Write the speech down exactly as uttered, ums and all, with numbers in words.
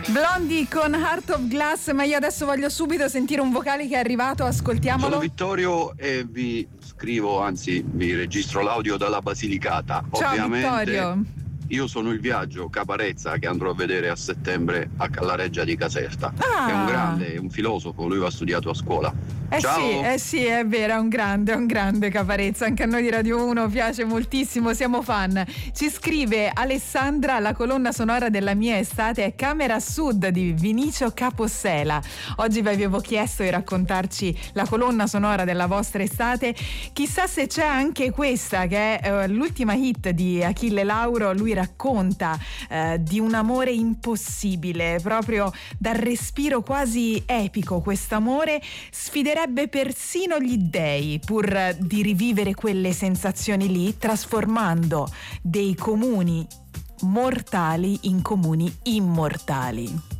Blondie con Heart of Glass, ma io adesso voglio subito sentire un vocale che è arrivato, ascoltiamolo. Sono Vittorio e vi scrivo, anzi vi registro l'audio dalla Basilicata. Ciao Ovviamente, Vittorio. Io sono il Viaggio Caparezza che andrò a vedere a settembre a Callareggia di Caserta. Ah. È un grande, è un filosofo, lui va studiato a scuola. Eh Ciao. sì, eh sì, è vero, è un grande, è un grande Caparezza, anche a noi di Radio uno piace moltissimo, siamo fan. Ci scrive Alessandra: la colonna sonora della mia estate è Camera Sud di Vinicio Capossela. Oggi vi avevo chiesto di raccontarci la colonna sonora della vostra estate, chissà se c'è anche questa che è uh, l'ultima hit di Achille Lauro. Lui racconta uh, di un amore impossibile, proprio dal respiro quasi epico. Quest'amore sfiderebbe persino gli dei pur di rivivere quelle sensazioni lì, trasformando dei comuni mortali in comuni immortali.